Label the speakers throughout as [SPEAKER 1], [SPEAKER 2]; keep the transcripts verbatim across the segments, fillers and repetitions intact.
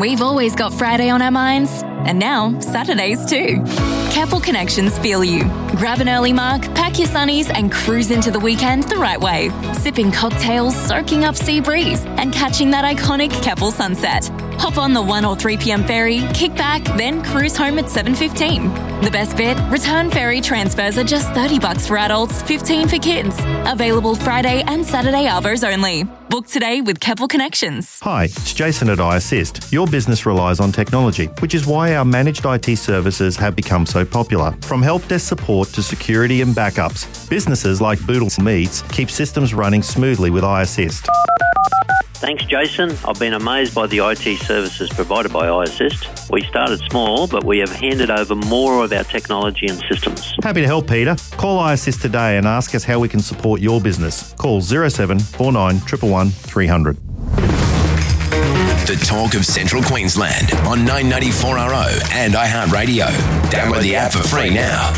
[SPEAKER 1] We've always got Friday on our minds, and now Saturdays too. Keppel Connections feel you. Grab an early mark, pack your sunnies and cruise into the weekend the right way. Sipping cocktails, soaking up sea breeze and catching that iconic Keppel sunset. Hop on the one or three p.m. ferry, kick back, then cruise home at seven fifteen. The best bit? Return ferry transfers are just thirty bucks for adults, fifteen for kids. Available Friday and Saturday arvos only. Book today with Keppel Connections.
[SPEAKER 2] Hi, it's Jason at iAssist. Your business relies on technology, which is why our managed I T services have become so popular. From help desk support to security and backups, businesses like Boodle Meats keep systems running smoothly with iAssist.
[SPEAKER 3] Thanks, Jason. I've been amazed by the I T services provided by iAssist. We started small, but we have handed over more of our technology and systems.
[SPEAKER 2] Happy to help, Peter. Call iAssist today and ask us how we can support your business. Call zero seven four nine one one one three hundred.
[SPEAKER 4] The talk of Central Queensland on nine ninety-four R O and iHeartRadio. Download the app for free now.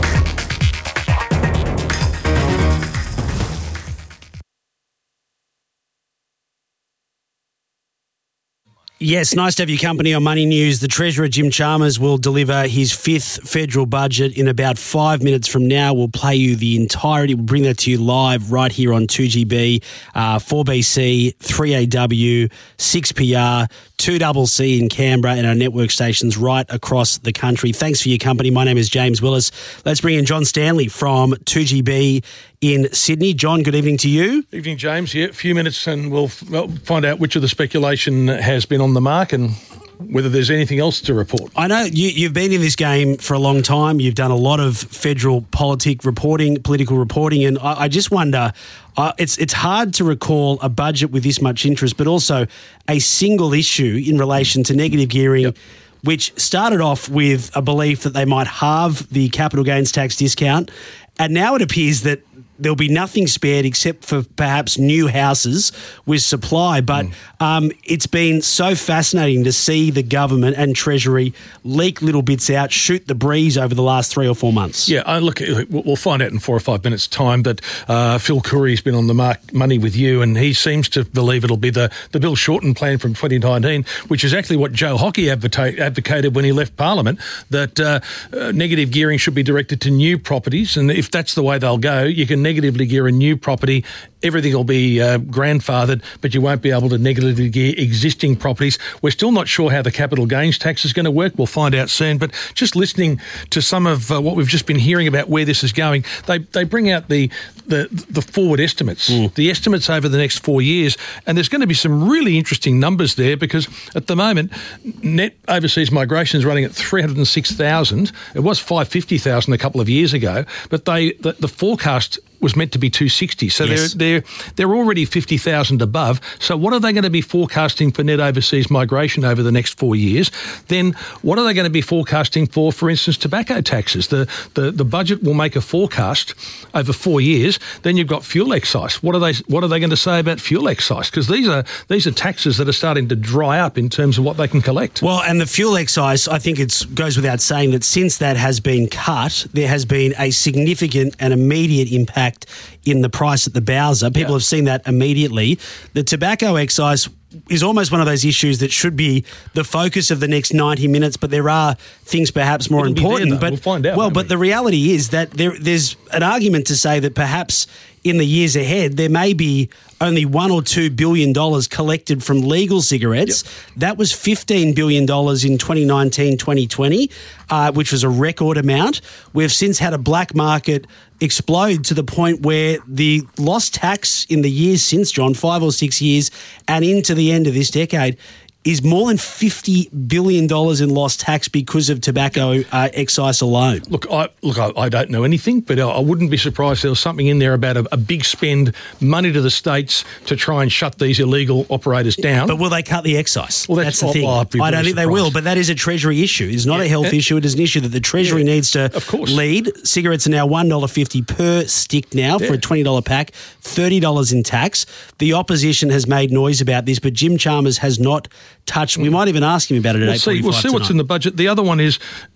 [SPEAKER 5] Yes, nice to have your company on Money News. The Treasurer, Jim Chalmers, will deliver his fifth federal budget in about five minutes from now. We'll play you the entirety. We'll bring that to you live right here on two G B, uh, four B C, three A W, six P R, two C C in Canberra and our network stations right across the country. Thanks for your company. My name is James Willis. Let's bring in John Stanley from two G B in Sydney. John, good evening to you.
[SPEAKER 6] Evening, James. Yeah, a few minutes and we'll, we'll find out which of the speculation has been on the mark and whether there's anything else to report.
[SPEAKER 5] I know you, you've been in this game for a long time. You've done a lot of federal politic reporting, political reporting, and I, I just wonder, uh, it's it's hard to recall a budget with this much interest, but also a single issue in relation to negative gearing, yep, which started off with a belief that they might halve the capital gains tax discount, and now it appears that there'll be nothing spared except for perhaps new houses with supply. But mm. um, it's been so fascinating to see the government and Treasury leak little bits out, shoot the breeze over the last three or four months.
[SPEAKER 6] Yeah, uh, look, we'll find out in four or five minutes' time that uh, Phil Coorey's been on the mark money with you, and he seems to believe it'll be the, the Bill Shorten plan from twenty nineteen, which is exactly what Joe Hockey advocate, advocated when he left Parliament, that uh, uh, negative gearing should be directed to new properties, and if that's the way they'll go, you can negatively gear a new property, everything will be uh, grandfathered, but you won't be able to negatively gear existing properties. We're still not sure how the capital gains tax is going to work. We'll find out soon. But just listening to some of uh, what we've just been hearing about where this is going, they they bring out the the, the forward estimates, mm. the estimates over the next four years, and there's going to be some really interesting numbers there because at the moment, net overseas migration is running at three hundred six thousand. It was five hundred fifty thousand a couple of years ago, but they the, the forecast was meant to be two hundred sixty. So yes. they're they're they're already fifty thousand above. So what are they going to be forecasting for net overseas migration over the next four years? Then what are they going to be forecasting for, for instance, tobacco taxes? The the, the budget will make a forecast over four years. Then you've got fuel excise. What are they what are they going to say about fuel excise? Because these are these are taxes that are starting to dry up in terms of what they can collect.
[SPEAKER 5] Well, and the fuel excise, I think it goes without saying that since that has been cut, there has been a significant and immediate impact in the price at the Bowser. People yeah. have seen that immediately. The tobacco excise is almost one of those issues that should be the focus of the next ninety minutes, but there are things perhaps more
[SPEAKER 6] It'll
[SPEAKER 5] important.
[SPEAKER 6] There,
[SPEAKER 5] but
[SPEAKER 6] we'll find out.
[SPEAKER 5] Well, but
[SPEAKER 6] we?
[SPEAKER 5] the reality is that there, there's an argument to say that perhaps in the years ahead there may be only one or two billion dollars collected from legal cigarettes. Yep. That was fifteen billion dollars in twenty nineteen twenty twenty, uh, which was a record amount. We've since had a black market explode to the point where the lost tax in the years since, John, five or six years and into the end of this decade, is more than fifty billion dollars in lost tax because of tobacco uh, excise alone.
[SPEAKER 6] Look, I look, I, I don't know anything, but I, I wouldn't be surprised if there was something in there about a, a big spend, money to the states to try and shut these illegal operators down.
[SPEAKER 5] But will they cut the excise?
[SPEAKER 6] Well, that's,
[SPEAKER 5] that's the thing.
[SPEAKER 6] Well, I don't
[SPEAKER 5] think
[SPEAKER 6] surprised.
[SPEAKER 5] they will, but that is a Treasury issue. It's not
[SPEAKER 6] yeah.
[SPEAKER 5] a health
[SPEAKER 6] and,
[SPEAKER 5] issue. It is an issue that the Treasury
[SPEAKER 6] yeah,
[SPEAKER 5] needs to
[SPEAKER 6] of course.
[SPEAKER 5] lead. Cigarettes are now one dollar fifty per stick now yeah. for a twenty dollars pack, thirty dollars in tax. The opposition has made noise about this, but Jim Chalmers has not touched. Mm. We might even ask him about it at
[SPEAKER 6] we'll see, we'll see what's in the budget. The other one is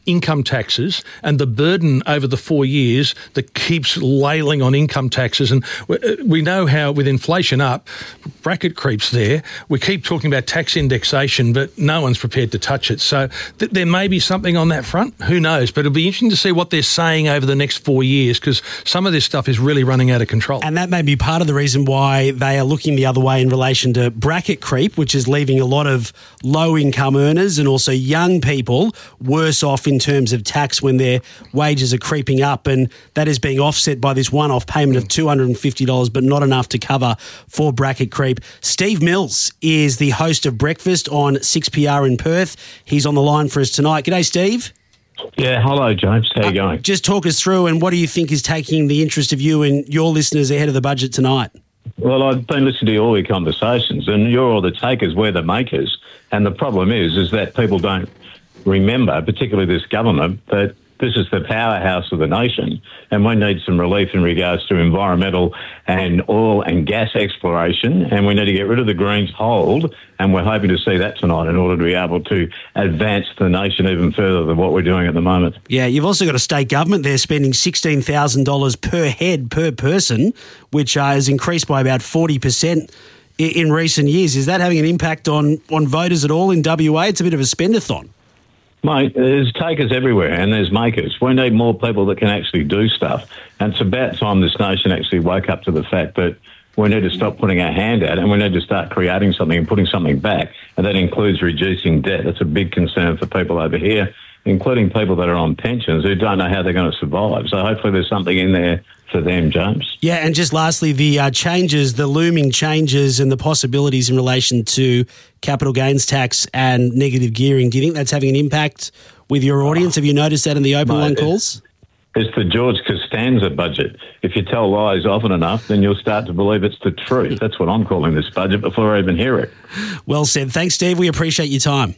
[SPEAKER 6] income taxes and the burden over the four years that keeps laying on income taxes. And we know how with inflation up, bracket creeps there. We keep talking about tax indexation, but no one's prepared to touch it. So th- there may be something on that front. Who knows? But it'll be interesting to see what they're saying over the next four years because some of this stuff is really running out of control.
[SPEAKER 5] And that may be part of the reason why they are looking the other way in relation to bracket creep, which is leaving a lot of low-income earners and also young people worse off in terms of tax when their wages are creeping up, and that is being offset by this one-off payment of two hundred fifty dollars, but not enough to cover for bracket creep. Steve Mills is the host of Breakfast on six P R in Perth. He's on the line for us tonight. G'day, Steve.
[SPEAKER 7] Yeah, hello, James. How are you
[SPEAKER 5] uh,
[SPEAKER 7] going?
[SPEAKER 5] Just talk us through, and what do you think is taking the interest of you and your listeners ahead of the budget tonight?
[SPEAKER 7] Well, I've been listening to all your conversations, and you're all the takers, we're the makers. And the problem is, is that people don't remember, particularly this government, that this is the powerhouse of the nation, and we need some relief in regards to environmental and oil and gas exploration, and we need to get rid of the Greens hold, and we're hoping to see that tonight in order to be able to advance the nation even further than what we're doing at the moment.
[SPEAKER 5] Yeah, you've also got a state government there spending sixteen thousand dollars per head per person, which uh, has increased by about forty percent in, in recent years. Is that having an impact on, on voters at all in W A? It's a bit of a spend-a-thon.
[SPEAKER 7] Mate, there's takers everywhere and there's makers. We need more people that can actually do stuff. And it's about time this nation actually woke up to the fact that we need to stop putting our hand out and we need to start creating something and putting something back. And that includes reducing debt. That's a big concern for people over here, including people that are on pensions who don't know how they're going to survive. So hopefully there's something in there for them, James.
[SPEAKER 5] Yeah, and just lastly, the uh, changes, the looming changes and the possibilities in relation to capital gains tax and negative gearing. Do you think that's having an impact with your audience? Have you noticed that in the open
[SPEAKER 7] Mate,
[SPEAKER 5] line calls?
[SPEAKER 7] It's the George Costanza budget. If you tell lies often enough, then you'll start to believe it's the truth. That's what I'm calling this budget before I even hear it.
[SPEAKER 5] Well said. Thanks, Steve. We appreciate your time.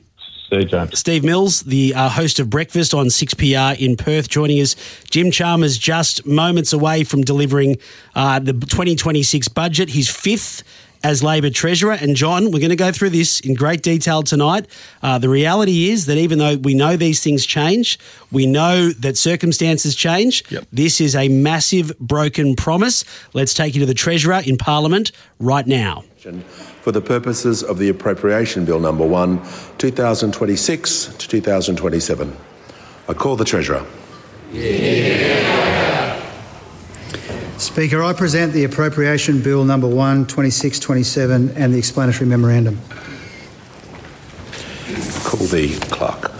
[SPEAKER 5] Steve Mills, the uh, host of Breakfast on six P R in Perth, joining us. Jim Chalmers just moments away from delivering uh, the twenty twenty-six budget, his fifth as Labor Treasurer. And John, we're going to go through this in great detail tonight. Uh, the reality is that even though we know these things change, we know that circumstances change.
[SPEAKER 6] Yep.
[SPEAKER 5] This is a massive broken promise. Let's take you to the Treasurer in Parliament right now.
[SPEAKER 8] For the purposes of the Appropriation Bill Number one, twenty twenty-six to two thousand twenty-seven. I call the Treasurer.
[SPEAKER 9] Yeah. Speaker, I present the Appropriation Bill Number one, twenty-six twenty-seven and the explanatory memorandum.
[SPEAKER 8] Call the Clerk.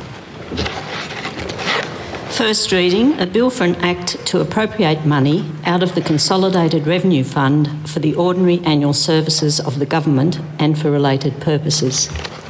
[SPEAKER 10] First reading, a bill for an act to appropriate money out of the Consolidated Revenue Fund for the ordinary annual services of the government and for related purposes.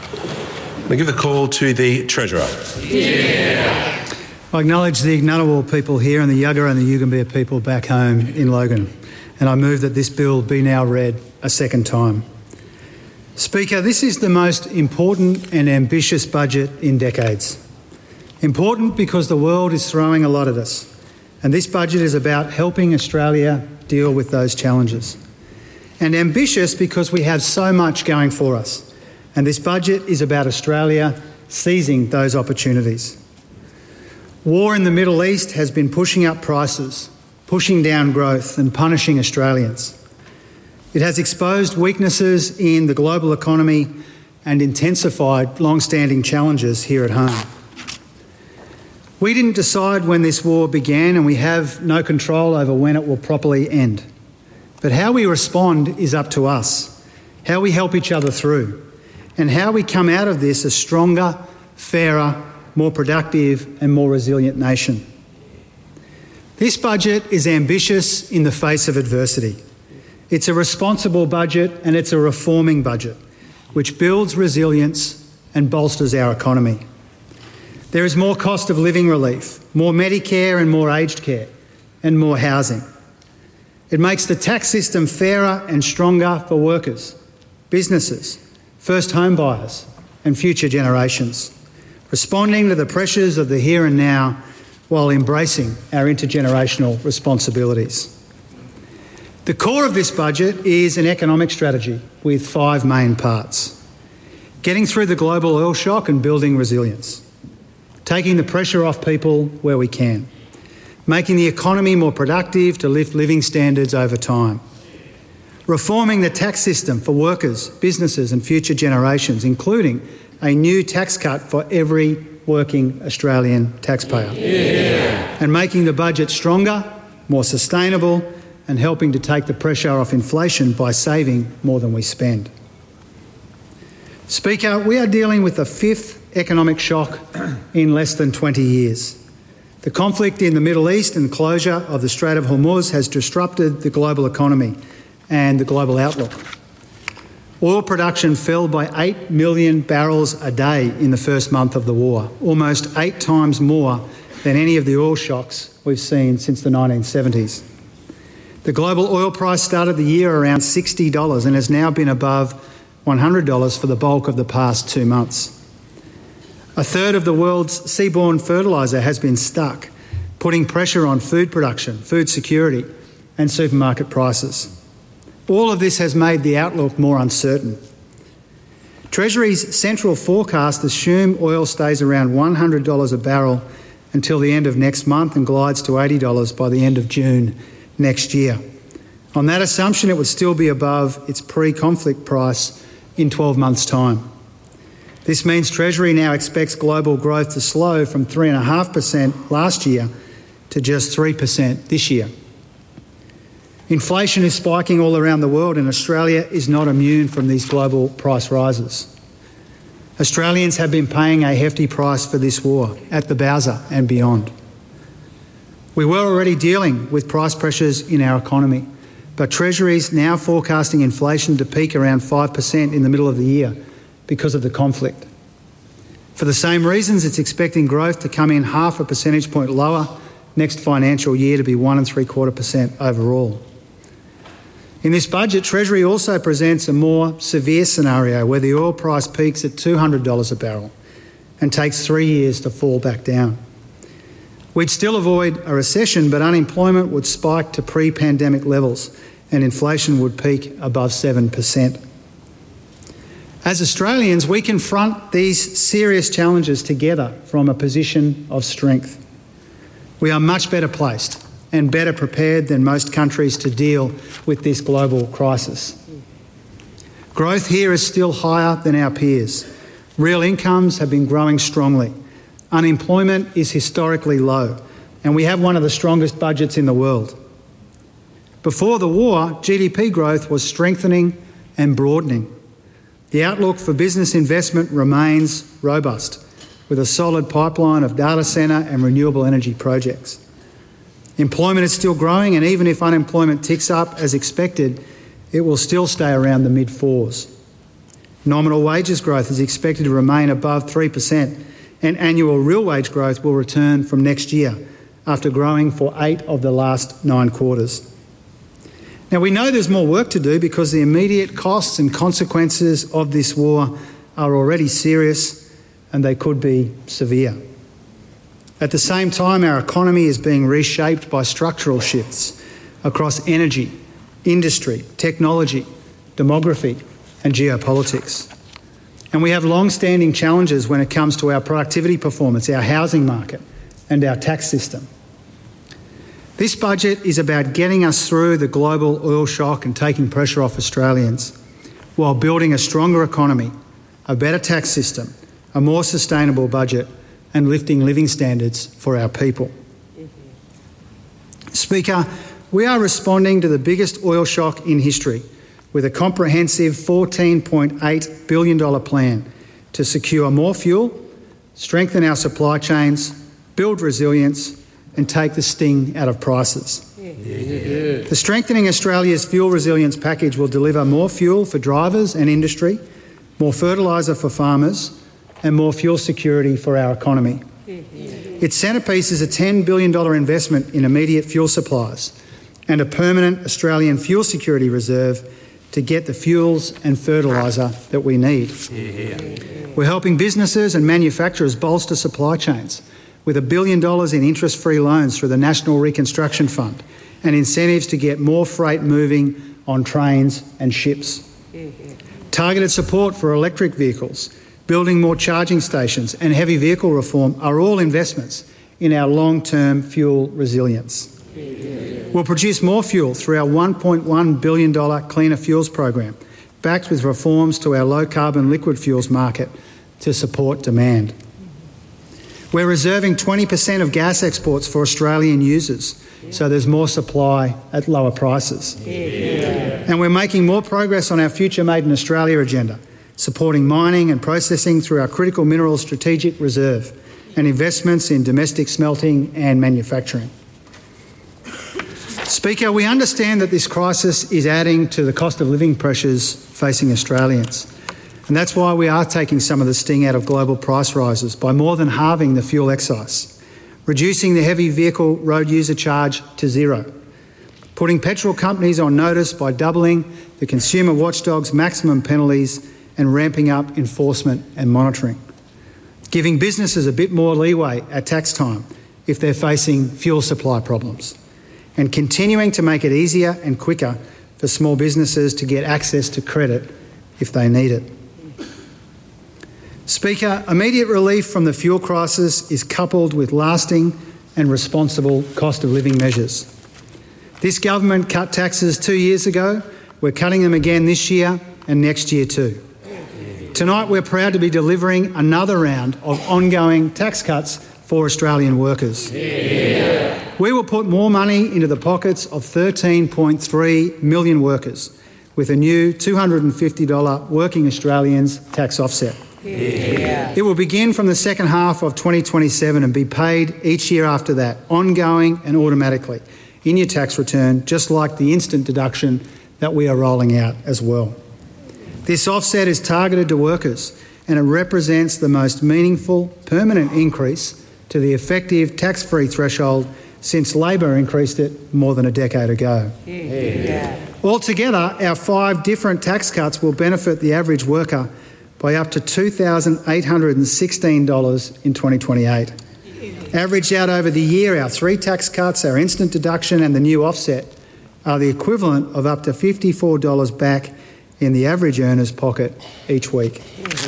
[SPEAKER 8] I give the call to the Treasurer.
[SPEAKER 9] Yeah. I acknowledge the Ngunnawal people here and the Yugara and the Yugambeh people back home in Logan, and I move that this bill be now read a second time. Speaker, this is the most important and ambitious budget in decades. Important because the world is throwing a lot at us, and this budget is about helping Australia deal with those challenges. And ambitious because we have so much going for us, and this budget is about Australia seizing those opportunities. War in the Middle East has been pushing up prices, pushing down growth and punishing Australians. It has exposed weaknesses in the global economy and intensified long-standing challenges here at home. We didn't decide when this war began, and we have no control over when it will properly end. But how we respond is up to us, how we help each other through, and how we come out of this a stronger, fairer, more productive and more resilient nation. This budget is ambitious in the face of adversity. It's a responsible budget and it's a reforming budget, which builds resilience and bolsters our economy. There is more cost of living relief, more Medicare and more aged care, and more housing. It makes the tax system fairer and stronger for workers, businesses, first home buyers and future generations, responding to the pressures of the here and now while embracing our intergenerational responsibilities. The core of this budget is an economic strategy with five main parts: getting through the global oil shock and building resilience, taking the pressure off people where we can, making the economy more productive to lift living standards over time, reforming the tax system for workers, businesses and future generations, including a new tax cut for every working Australian taxpayer, yeah. and making the budget stronger, more sustainable and helping to take the pressure off inflation by saving more than we spend. Speaker, we are dealing with the fifth economic shock in less than twenty years. The conflict in the Middle East and closure of the Strait of Hormuz has disrupted the global economy and the global outlook. Oil production fell by eight million barrels a day in the first month of the war, almost eight times more than any of the oil shocks we've seen since the nineteen seventies. The global oil price started the year around sixty dollars and has now been above one hundred dollars for the bulk of the past two months. A third of the world's seaborne fertiliser has been stuck, putting pressure on food production, food security and supermarket prices. All of this has made the outlook more uncertain. Treasury's central forecast assume oil stays around one hundred dollars a barrel until the end of next month and glides to eighty dollars by the end of June next year. On that assumption, it would still be above its pre-conflict price in twelve months' time. This means Treasury now expects global growth to slow from three point five percent last year to just three percent this year. Inflation is spiking all around the world and Australia is not immune from these global price rises. Australians have been paying a hefty price for this war at the Bowser and beyond. We were already dealing with price pressures in our economy, but Treasury is now forecasting inflation to peak around five percent in the middle of the year because of the conflict. For the same reasons, it's expecting growth to come in half a percentage point lower next financial year to be one and three quarter percent overall. In this budget, Treasury also presents a more severe scenario where the oil price peaks at two hundred dollars a barrel and takes three years to fall back down. We'd still avoid a recession, but unemployment would spike to pre-pandemic levels and inflation would peak above seven percent. As Australians, we confront these serious challenges together from a position of strength. We are much better placed and better prepared than most countries to deal with this global crisis. Growth here is still higher than our peers. Real incomes have been growing strongly. Unemployment is historically low, and we have one of the strongest budgets in the world. Before the war, G D P growth was strengthening and broadening. The outlook for business investment remains robust, with a solid pipeline of data centre and renewable energy projects. Employment is still growing, and even if unemployment ticks up as expected, it will still stay around the mid-fours. Nominal wages growth is expected to remain above three percent, and annual real wage growth will return from next year after growing for eight of the last nine quarters. Now, we know there's more work to do because the immediate costs and consequences of this war are already serious and they could be severe. At the same time, our economy is being reshaped by structural shifts across energy, industry, technology, demography and geopolitics. And we have long-standing challenges when it comes to our productivity performance, our housing market and our tax system. This budget is about getting us through the global oil shock and taking pressure off Australians while building a stronger economy, a better tax system, a more sustainable budget and lifting living standards for our people. Mm-hmm. Speaker, we are responding to the biggest oil shock in history with a comprehensive fourteen point eight billion dollars plan to secure more fuel, strengthen our supply chains, build resilience and take the sting out of prices. Yeah. Yeah. The Strengthening Australia's Fuel Resilience package will deliver more fuel for drivers and industry, more fertiliser for farmers and more fuel security for our economy. Yeah. Its centrepiece is a ten billion dollars investment in immediate fuel supplies and a permanent Australian fuel security reserve to get the fuels and fertiliser that we need. Yeah. We're helping businesses and manufacturers bolster supply chains with a billion dollars in interest-free loans through the National Reconstruction Fund and incentives to get more freight moving on trains and ships. Mm-hmm. Targeted support for electric vehicles building more charging stations and heavy vehicle reform are all investments in our long-term fuel resilience. We'll produce more fuel through our one point one billion dollars Cleaner Fuels program, backed with reforms to our low-carbon liquid fuels market to support demand. We're reserving twenty percent of gas exports for Australian users, so there's more supply at lower prices. Yeah. And we're making more progress on our Future Made in Australia agenda, supporting mining and processing through our Critical Minerals Strategic Reserve and investments in domestic smelting and manufacturing. Speaker, we understand that this crisis is adding to the cost of living pressures facing Australians. And that's why we are taking some of the sting out of global price rises by more than halving the fuel excise, reducing the heavy vehicle road user charge to zero, putting petrol companies on notice by doubling the consumer watchdog's maximum penalties and ramping up enforcement and monitoring, giving businesses a bit more leeway at tax time if they're facing fuel supply problems, and continuing to make it easier and quicker for small businesses to get access to credit if they need it. Speaker, immediate relief from the fuel crisis is coupled with lasting and responsible cost of living measures. This government cut taxes two years ago. We're cutting them again this year and next year too. Tonight we're proud to be delivering another round of ongoing tax cuts for Australian workers. Yeah. We will put more money into the pockets of thirteen point three million workers with a new two hundred fifty dollars Working Australians tax offset. Yeah. It will begin from the second half of twenty twenty-seven and be paid each year after that, ongoing and automatically, in your tax return, just like the instant deduction that we are rolling out as well. This offset is targeted to workers and it represents the most meaningful, permanent increase to the effective tax-free threshold since Labor increased it more than a decade ago. Yeah. Altogether, our five different tax cuts will benefit the average worker by up to two thousand eight hundred sixteen dollars in twenty twenty-eight. Averaged out over the year, our three tax cuts, our instant deduction and the new offset are the equivalent of up to fifty-four dollars back in the average earner's pocket each week.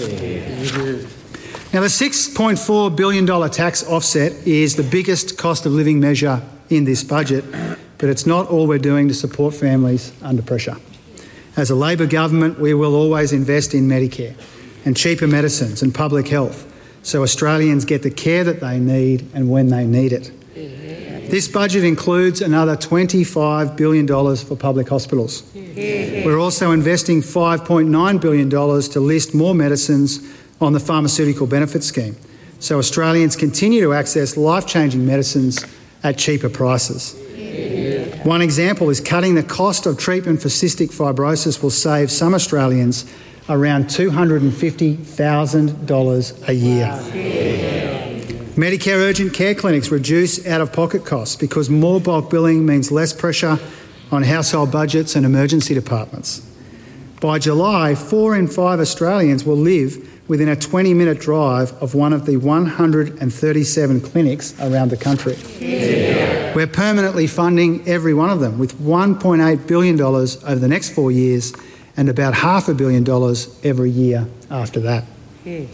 [SPEAKER 9] Now, the six point four billion dollars tax offset is the biggest cost of living measure in this budget, but it's not all we're doing to support families under pressure. As a Labor government, we will always invest in Medicare and cheaper medicines and public health so Australians get the care that they need and when they need it. This budget includes another twenty-five billion dollars for public hospitals. We're also investing five point nine billion dollars to list more medicines on the Pharmaceutical Benefits Scheme so Australians continue to access life-changing medicines at cheaper prices. Yeah. One example is cutting the cost of treatment for cystic fibrosis will save some Australians around two hundred fifty thousand dollars a year. Wow. Yeah. Medicare urgent care clinics reduce out-of-pocket costs because more bulk billing means less pressure on household budgets and emergency departments. By July, four in five Australians will live within a twenty-minute drive of one of the one hundred thirty-seven clinics around the country. Yeah. We're permanently funding every one of them with one point eight billion dollars over the next four years and about half a billion dollars every year after that. Yeah.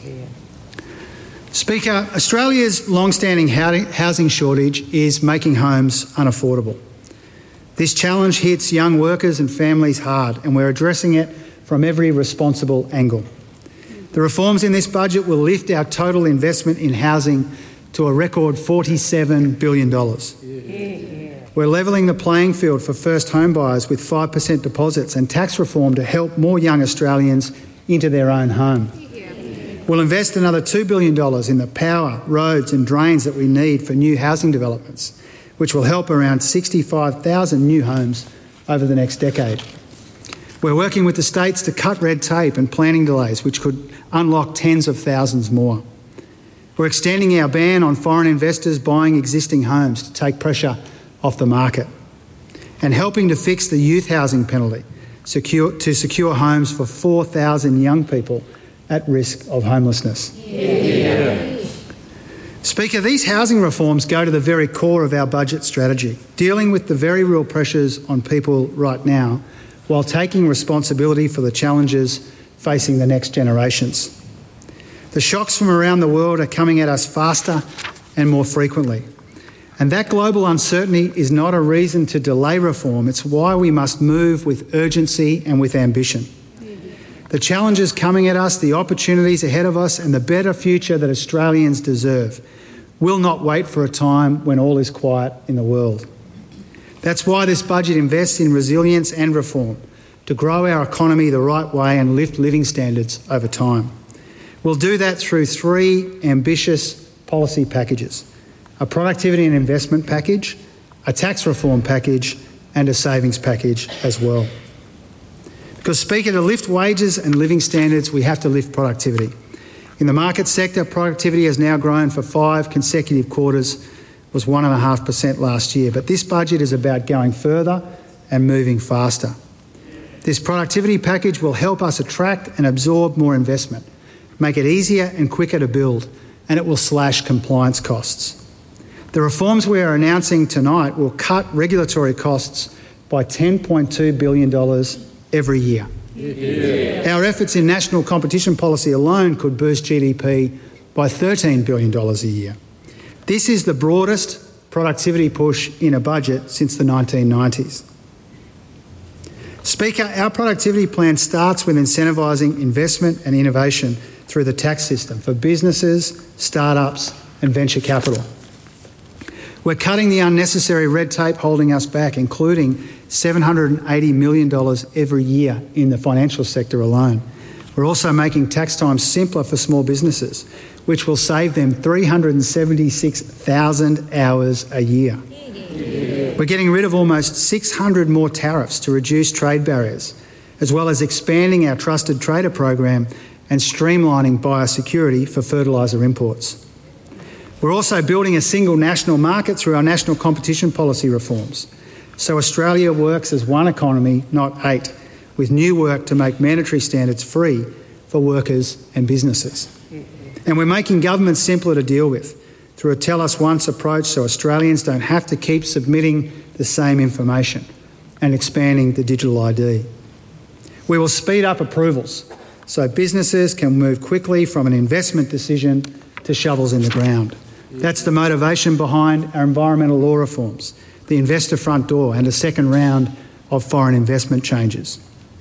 [SPEAKER 9] Speaker, Australia's long-standing housing shortage is making homes unaffordable. This challenge hits young workers and families hard, and we're addressing it from every responsible angle. The reforms in this budget will lift our total investment in housing to a record forty-seven billion dollars. Yeah. We're levelling the playing field for first home buyers with five percent deposits and tax reform to help more young Australians into their own home. Yeah. We'll invest another two billion dollars in the power, roads and drains that we need for new housing developments, which will help around sixty-five thousand new homes over the next decade. We're working with the states to cut red tape and planning delays, which could unlock tens of thousands more. We're extending our ban on foreign investors buying existing homes to take pressure off the market and helping to fix the youth housing penalty secure, to secure homes for four thousand young people at risk of homelessness. Yeah. Speaker, these housing reforms go to the very core of our budget strategy, dealing with the very real pressures on people right now while taking responsibility for the challenges facing the next generations. The shocks from around the world are coming at us faster and more frequently. And that global uncertainty is not a reason to delay reform. It's why we must move with urgency and with ambition. The challenges coming at us, the opportunities ahead of us, and the better future that Australians deserve will not wait for a time when all is quiet in the world. That's why this budget invests in resilience and reform to grow our economy the right way and lift living standards over time. We'll do that through three ambitious policy packages: a productivity and investment package, a tax reform package, and a savings package as well. Because, Speaker, to lift wages and living standards, we have to lift productivity. In the market sector, productivity has now grown for five consecutive quarters, was one point five percent last year. But this budget is about going further and moving faster. This productivity package will help us attract and absorb more investment, make it easier and quicker to build, and it will slash compliance costs. The reforms we are announcing tonight will cut regulatory costs by ten point two billion dollars every year. Yeah. Our efforts in national competition policy alone could boost G D P by thirteen billion dollars a year. This is the broadest productivity push in a budget since the nineteen nineties. Speaker, our productivity plan starts with incentivising investment and innovation through the tax system for businesses, startups and venture capital. We're cutting the unnecessary red tape holding us back, including seven hundred eighty million dollars every year in the financial sector alone. We're also making tax time simpler for small businesses, which will save them three hundred seventy-six thousand hours a year. We're getting rid of almost six hundred more tariffs to reduce trade barriers, as well as expanding our Trusted Trader program and streamlining biosecurity for fertiliser imports. We're also building a single national market through our national competition policy reforms, so Australia works as one economy, not eight, with new work to make mandatory standards free for workers and businesses. And we're making government simpler to deal with through a tell us once approach, so Australians don't have to keep submitting the same information, and expanding the digital I D. We will speed up approvals so businesses can move quickly from an investment decision to shovels in the ground. That's the motivation behind our environmental law reforms, the investor front door and a second round of foreign investment changes.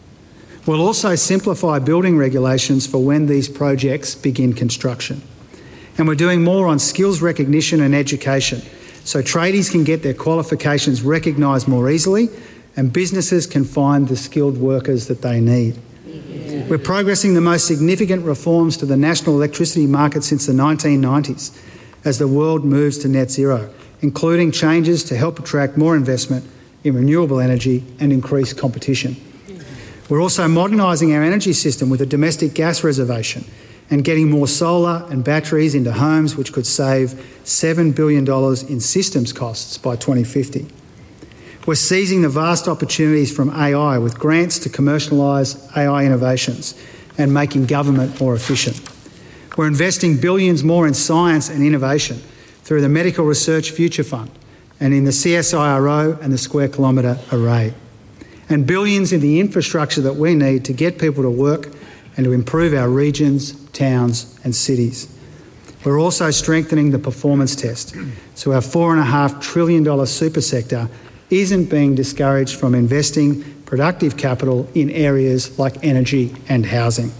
[SPEAKER 9] We'll also simplify building regulations for when these projects begin construction. And we're doing more on skills recognition and education, so tradies can get their qualifications recognised more easily and businesses can find the skilled workers that they need. Yeah. We're progressing the most significant reforms to the national electricity market since the nineteen nineties as the world moves to net zero, including changes to help attract more investment in renewable energy and increase competition. We're also modernising our energy system with a domestic gas reservation and getting more solar and batteries into homes, which could save seven billion dollars in systems costs by twenty fifty. We're seizing the vast opportunities from A I with grants to commercialise A I innovations and making government more efficient. We're investing billions more in science and innovation through the Medical Research Future Fund and in the C S I R O and the Square Kilometre Array, and billions in the infrastructure that we need to get people to work and to improve our regions, towns and cities. We're also strengthening the performance test, so our four point five trillion dollars super sector isn't being discouraged from investing productive capital in areas like energy and housing.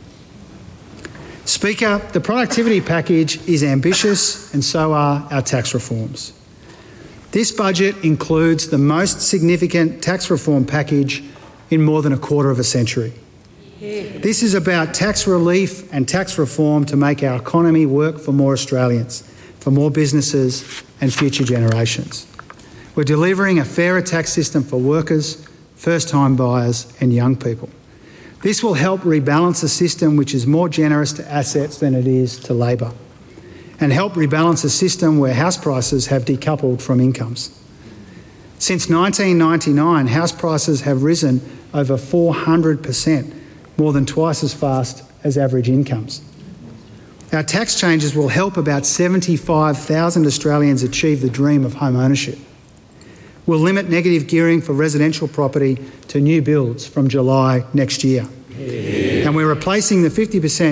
[SPEAKER 9] Speaker, the productivity package is ambitious and so are our tax reforms. This budget includes the most significant tax reform package in more than a quarter of a century. This is about tax relief and tax reform to make our economy work for more Australians, for more businesses and future generations. We're delivering a fairer tax system for workers, first-time buyers and young people. This will help rebalance a system which is more generous to assets than it is to labour, and help rebalance a system where house prices have decoupled from incomes. Since nineteen ninety-nine, house prices have risen over four hundred percent, more than twice as fast as average incomes. Our tax changes will help about seventy-five thousand Australians achieve the dream of home ownership. We'll limit negative gearing for residential property to new builds from July next year. Yeah. And we're replacing the fifty percent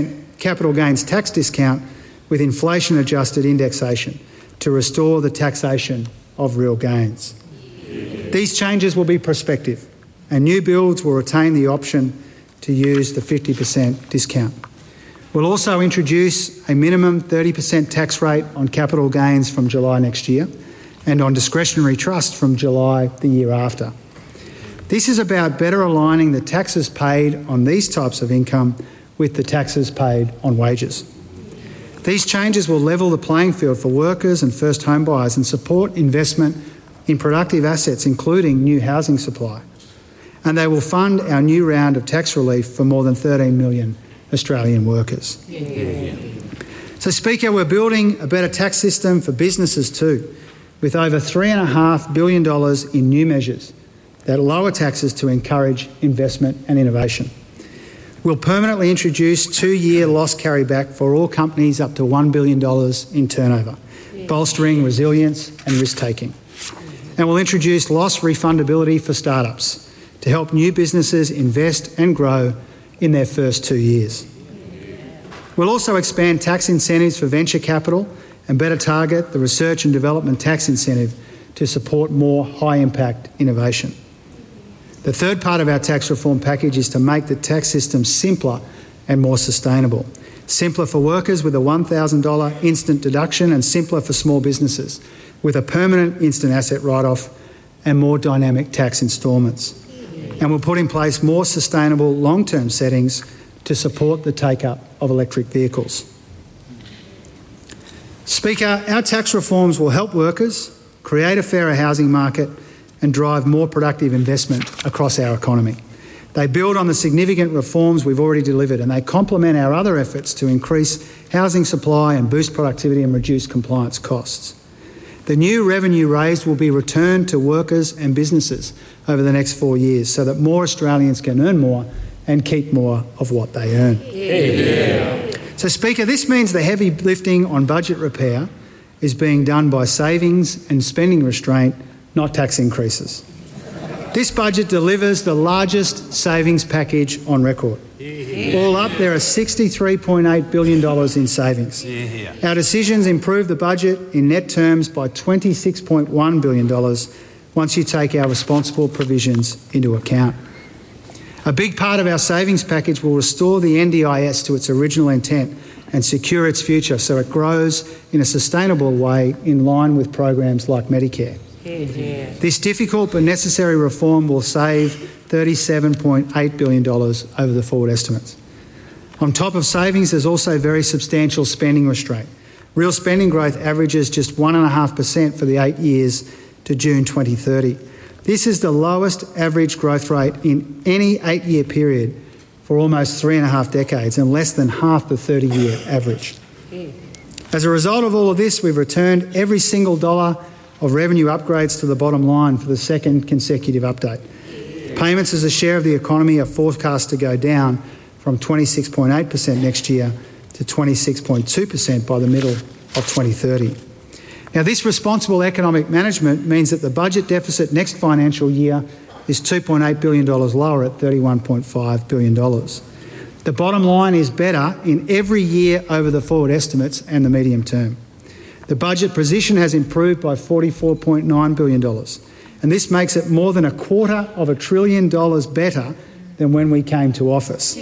[SPEAKER 9] capital gains tax discount with inflation-adjusted indexation to restore the taxation of real gains. These changes will be prospective, and new builds will retain the option to use the fifty percent discount. We'll also introduce a minimum thirty percent tax rate on capital gains from July next year and on discretionary trust from July the year after. This is about better aligning the taxes paid on these types of income with the taxes paid on wages. These changes will level the playing field for workers and first home buyers and support investment in productive assets, including new housing supply. And they will fund our new round of tax relief for more than thirteen million Australian workers. Yeah. So, Speaker, we're building a better tax system for businesses too, with over three point five billion dollars in new measures that lower taxes to encourage investment and innovation. We'll permanently introduce two-year loss carryback for all companies up to one billion dollars in turnover, bolstering resilience and risk-taking. And we'll introduce loss refundability for startups to help new businesses invest and grow in their first two years. We'll also expand tax incentives for venture capital and better target the research and development tax incentive to support more high-impact innovation. The third part of our tax reform package is to make the tax system simpler and more sustainable. Simpler for workers with a one thousand dollars instant deduction and simpler for small businesses with a permanent instant asset write-off and more dynamic tax instalments. And we'll put in place more sustainable long-term settings to support the take-up of electric vehicles. Speaker, our tax reforms will help workers, create a fairer housing market and drive more productive investment across our economy. They build on the significant reforms we've already delivered and they complement our other efforts to increase housing supply and boost productivity and reduce compliance costs. The new revenue raised will be returned to workers and businesses over the next four years so that more Australians can earn more and keep more of what they earn. Yeah. So, Speaker, this means the heavy lifting on budget repair is being done by savings and spending restraint, not tax increases. This budget delivers the largest savings package on record. Yeah. All up, there are sixty-three point eight billion dollars in savings. Yeah. Our decisions improve the budget in net terms by twenty-six point one billion dollars once you take our responsible provisions into account. A big part of our savings package will restore the N D I S to its original intent and secure its future so it grows in a sustainable way in line with programs like Medicare. Yeah. This difficult but necessary reform will save thirty-seven point eight billion dollars over the forward estimates. On top of savings, there's also very substantial spending restraint. Real spending growth averages just one point five percent for the eight years to June twenty thirty. This is the lowest average growth rate in any eight-year period for almost three and a half decades and less than half the thirty-year average. As a result of all of this, we've returned every single dollar of revenue upgrades to the bottom line for the second consecutive update. Payments as a share of the economy are forecast to go down from twenty-six point eight percent next year to twenty-six point two percent by the middle of twenty thirty. Now, this responsible economic management means that the budget deficit next financial year is two point eight billion dollars lower at thirty-one point five billion dollars. The bottom line is better in every year over the forward estimates and the medium term. The budget position has improved by forty-four point nine billion dollars, and this makes it more than a quarter of a trillion dollars better than when we came to office.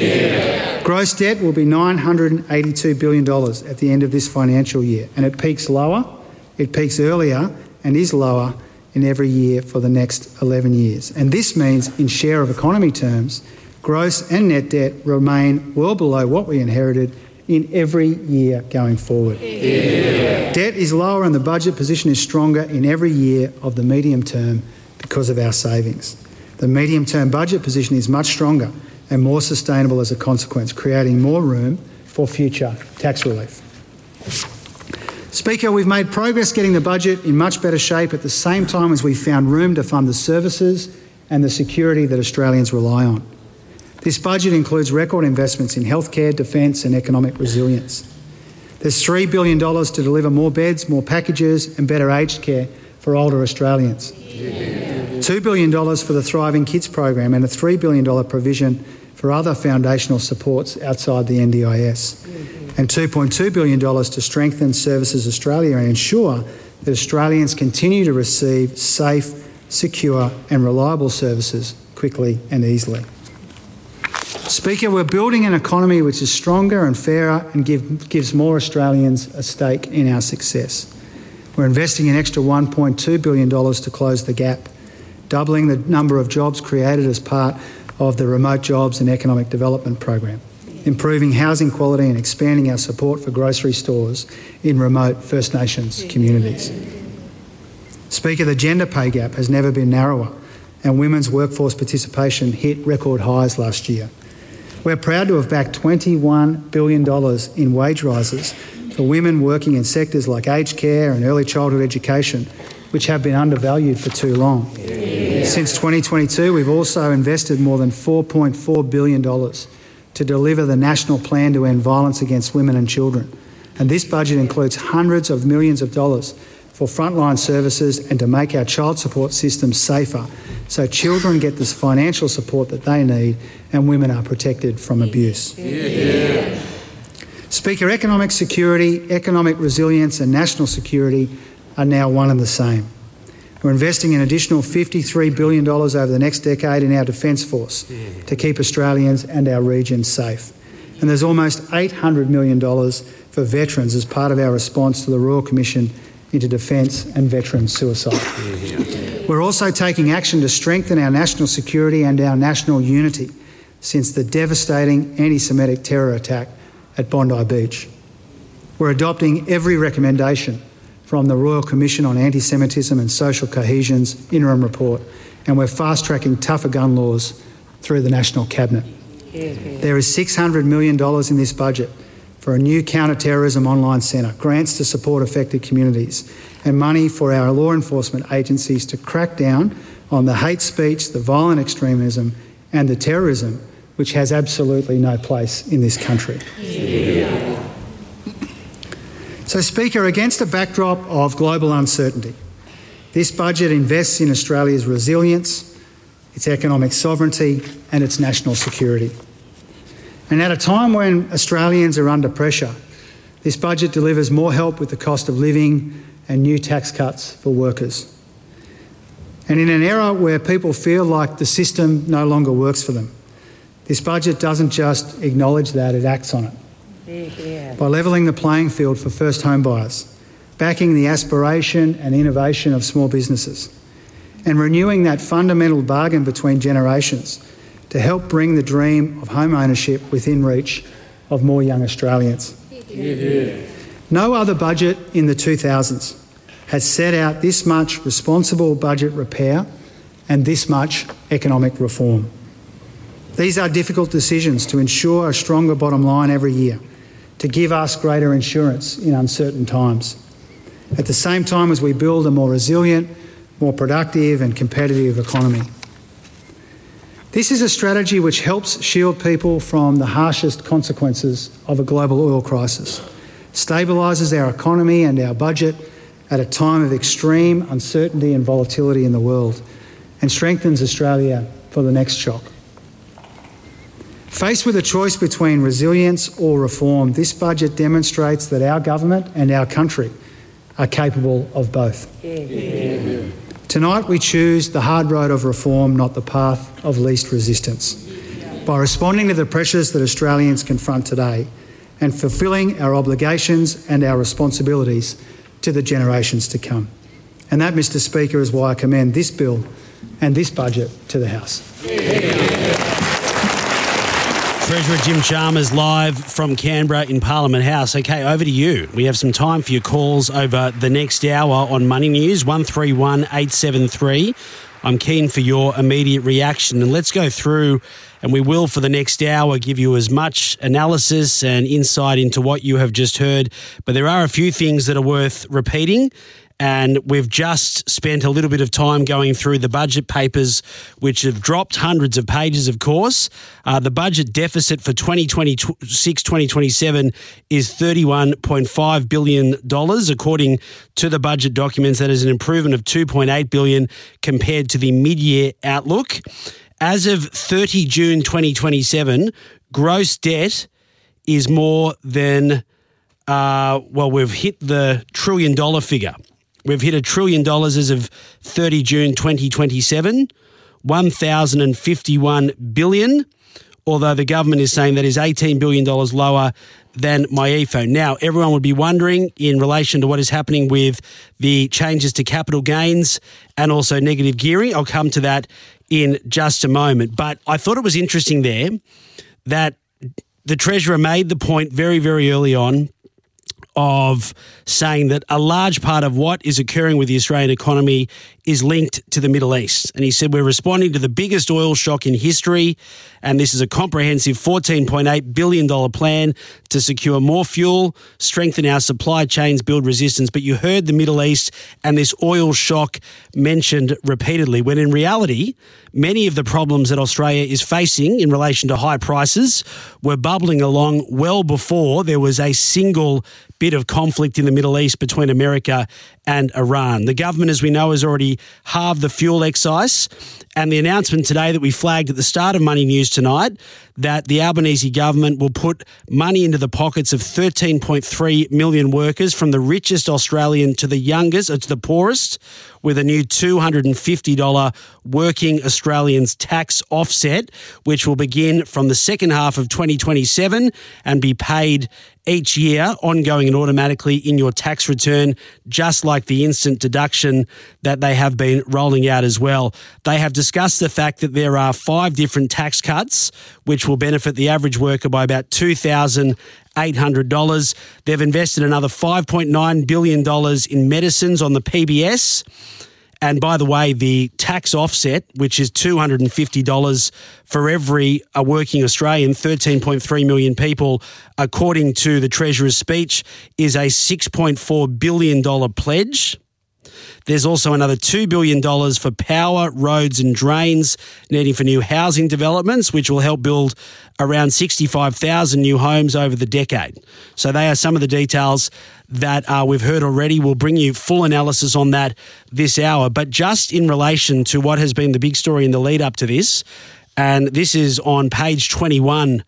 [SPEAKER 9] Yeah. Gross debt will be nine hundred eighty-two billion dollars at the end of this financial year, and it peaks lower, it peaks earlier and is lower in every year for the next eleven years. And this means, in share of economy terms, gross and net debt remain well below what we inherited in every year going forward. Yeah. Debt is lower and the budget position is stronger in every year of the medium term because of our savings. The medium-term budget position is much stronger and more sustainable as a consequence, creating more room for future tax relief. Speaker, we've made progress getting the budget in much better shape at the same time as we found room to fund the services and the security that Australians rely on. This budget includes record investments in healthcare, defence and economic resilience. There's three billion dollars to deliver more beds, more packages and better aged care for older Australians. Yeah. two billion dollars for the Thriving Kids program and a three billion dollars provision for other foundational supports outside the N D I S, and two point two billion dollars to strengthen Services Australia and ensure that Australians continue to receive safe, secure and reliable services quickly and easily. Speaker, we're building an economy which is stronger and fairer and give, gives more Australians a stake in our success. We're investing an extra one point two billion dollars to close the gap, doubling the number of jobs created as part of the Remote Jobs and Economic Development Program, improving housing quality and expanding our support for grocery stores in remote First Nations communities. Speaker, the gender pay gap has never been narrower and women's workforce participation hit record highs last year. We're proud to have backed twenty-one billion dollars in wage rises for women working in sectors like aged care and early childhood education, which have been undervalued for too long. Yeah. Since twenty twenty-two, we've also invested more than four point four billion dollars to deliver the National Plan to End Violence Against Women and Children. And this budget includes hundreds of millions of dollars for frontline services and to make our child support system safer so children get this financial support that they need and women are protected from abuse. Yeah. Speaker, economic security, economic resilience and national security are now one and the same. We're investing an additional fifty-three billion dollars over the next decade in our Defence Force to keep Australians and our region safe. And there's almost eight hundred million dollars for veterans as part of our response to the Royal Commission into Defence and Veteran Suicide. We're also taking action to strengthen our national security and our national unity since the devastating anti-Semitic terror attack at Bondi Beach. We're adopting every recommendation from the Royal Commission on Anti-Semitism and Social Cohesion's interim report, and we're fast-tracking tougher gun laws through the National Cabinet. There is six hundred million dollars in this budget for a new counter-terrorism online centre, grants to support affected communities, and money for our law enforcement agencies to crack down on the hate speech, the violent extremism and the terrorism which has absolutely no place in this country. Yeah. So, Speaker, against a backdrop of global uncertainty, this budget invests in Australia's resilience, its economic sovereignty and its national security. And at a time when Australians are under pressure, this budget delivers more help with the cost of living and new tax cuts for workers. And in an era where people feel like the system no longer works for them, this budget doesn't just acknowledge that, it acts on it. Yeah. By levelling the playing field for first home buyers, backing the aspiration and innovation of small businesses, and renewing that fundamental bargain between generations to help bring the dream of home ownership within reach of more young Australians. Yeah. No other budget in the two thousands has set out this much responsible budget repair and this much economic reform. These are difficult decisions to ensure a stronger bottom line every year, to give us greater insurance in uncertain times, at the same time as we build a more resilient, more productive and competitive economy. This is a strategy which helps shield people from the harshest consequences of a global oil crisis, stabilises our economy and our budget at a time of extreme uncertainty and volatility in the world, and strengthens Australia for the next shock. Faced with a choice between resilience or reform, this budget demonstrates that our government and our country are capable of both. Yeah. Yeah. Tonight we choose the hard road of reform, not the path of least resistance. By responding to the pressures that Australians confront today and fulfilling our obligations and our responsibilities to the generations to come. And that, Mr Speaker, is why I commend this bill and this budget to the House. Yeah.
[SPEAKER 5] Treasurer Jim Chalmers live from Canberra in Parliament House. Okay, over to you. We have some time for your calls over the next hour on Money News, one three one eight seven three. I'm keen for your immediate reaction, and let's go through, and we will for the next hour give you as much analysis and insight into what you have just heard, but there are a few things that are worth repeating. And we've just spent a little bit of time going through the budget papers, which have dropped hundreds of pages, of course. Uh, the budget deficit for twenty twenty-six twenty twenty-seven is thirty-one point five billion dollars. According to the budget documents, that is an improvement of two point eight billion dollars compared to the mid-year outlook. As of thirty June twenty twenty-seven, gross debt is more than, uh, well, we've hit the trillion dollar figure. We've hit a trillion dollars as of thirty June twenty twenty-seven, one thousand fifty-one billion, although the government is saying that is eighteen billion dollars lower than MyEFO. Now, everyone would be wondering in relation to what is happening with the changes to capital gains and also negative gearing. I'll come to that in just a moment. But I thought it was interesting there that the Treasurer made the point very, very early on of saying that a large part of what is occurring with the Australian economy is linked to the Middle East. And he said, we're responding to the biggest oil shock in history, and this is a comprehensive fourteen point eight billion dollars plan to secure more fuel, strengthen our supply chains, build resistance. But you heard the Middle East and this oil shock mentioned repeatedly, when in reality, many of the problems that Australia is facing in relation to high prices were bubbling along well before there was a single bit of conflict in the Middle East between America and Iran. The government, as we know, has already halved the fuel excise, and the announcement today that we flagged at the start of Money News tonight, that the Albanese government will put money into the pockets of thirteen point three million workers, from the richest Australian to the youngest, or to the poorest, with a new two hundred fifty dollars working Australians tax offset, which will begin from the second half of twenty twenty-seven and be paid each year, ongoing and automatically in your tax return, just like the instant deduction that they have been rolling out as well. They have discussed the fact that there are five different tax cuts, which will benefit the average worker by about two thousand eight hundred dollars. They've invested another five point nine billion dollars in medicines on the P B S. And by the way, the tax offset, which is two hundred fifty dollars for every a working Australian, thirteen point three million people, according to the Treasurer's speech, is a six point four billion dollars pledge. There's also another two billion dollars for power, roads and drains needing for new housing developments, which will help build around sixty-five thousand new homes over the decade. So they are some of the details that uh, we've heard already. We'll bring you full analysis on that this hour. But just in relation to what has been the big story in the lead up to this, and this is on page twenty-one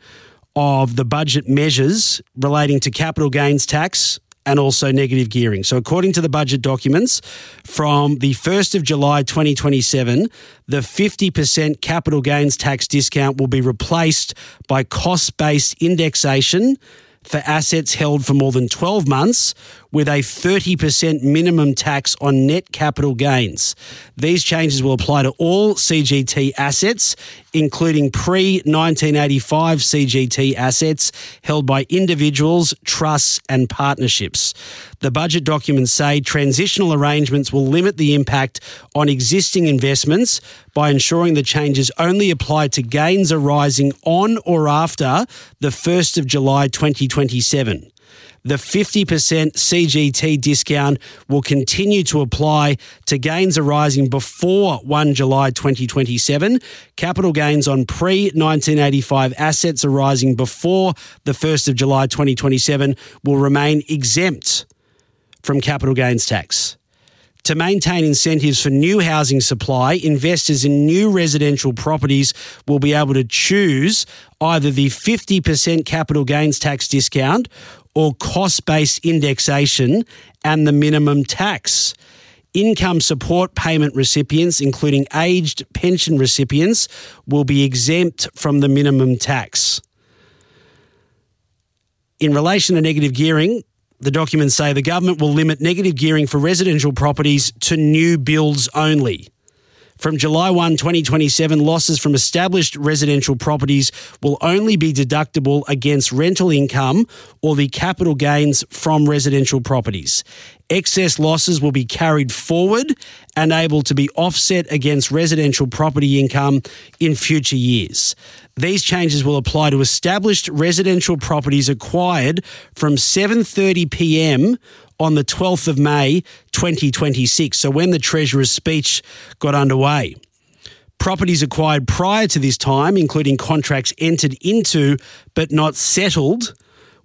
[SPEAKER 5] of the budget measures relating to capital gains tax and also negative gearing. So according to the budget documents, from the first of July twenty twenty-seven, the fifty percent capital gains tax discount will be replaced by cost-based indexation for assets held for more than twelve months, with a thirty percent minimum tax on net capital gains. These changes will apply to all C G T assets, including pre nineteen eighty-five C G T assets held by individuals, trusts and partnerships. The budget documents say transitional arrangements will limit the impact on existing investments by ensuring the changes only apply to gains arising on or after the first of July twenty twenty-seven. The fifty percent C G T discount will continue to apply to gains arising before the first of July twenty twenty-seven. Capital gains on pre nineteen eighty-five assets arising before the first of July twenty twenty-seven will remain exempt from capital gains tax. To maintain incentives for new housing supply, investors in new residential properties will be able to choose either the fifty percent capital gains tax discount or cost-based indexation and the minimum tax. Income support payment recipients, including aged pension recipients, will be exempt from the minimum tax. In relation to negative gearing, the documents say the government will limit negative gearing for residential properties to new builds only. From July first, twenty twenty-seven, losses from established residential properties will only be deductible against rental income or the capital gains from residential properties. Excess losses will be carried forward and able to be offset against residential property income in future years. These changes will apply to established residential properties acquired from seven thirty p m on the twelfth of May twenty twenty-six, so when the Treasurer's speech got underway. Properties acquired prior to this time, including contracts entered into but not settled,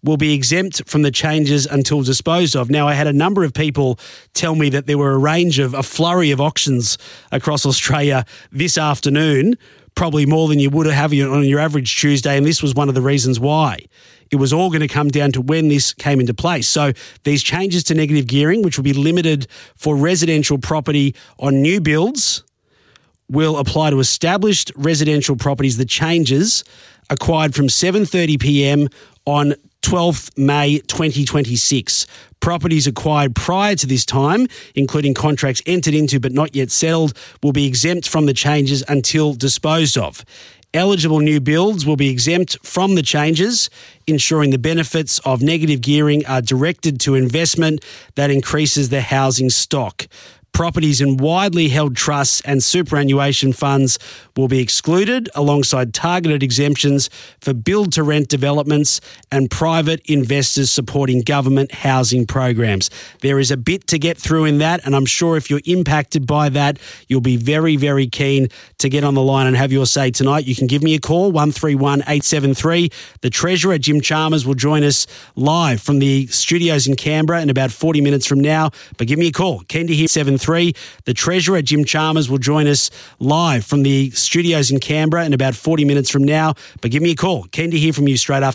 [SPEAKER 5] will be exempt from the changes until disposed of. Now, I had a number of people tell me that there were a range of, a flurry of auctions across Australia this afternoon, probably more than you would have on your average Tuesday, and this was one of the reasons why. It was all going to come down to when this came into place. So these changes to negative gearing, which will be limited for residential property on new builds, will apply to established residential properties. The changes acquired from seven thirty p m on twelfth of May twenty twenty-six. Properties acquired prior to this time, including contracts entered into but not yet settled, will be exempt from the changes until disposed of. Eligible new builds will be exempt from the changes, ensuring the benefits of negative gearing are directed to investment that increases the housing stock. Properties in widely held trusts and superannuation funds will be excluded, alongside targeted exemptions for build-to-rent developments and private investors supporting government housing programs. There is a bit to get through in that, and I'm sure if you're impacted by that, you'll be very, very keen to get on the line and have your say tonight. You can give me a call, one three one eight seven three. The Treasurer, Jim Chalmers, will join us live from the studios in Canberra in about forty minutes from now, but give me a call. Keen to hear seven three. The Treasurer, Jim Chalmers, will join us live from the studios in Canberra in about forty minutes from now, but give me a call. Keen to hear from you straight after.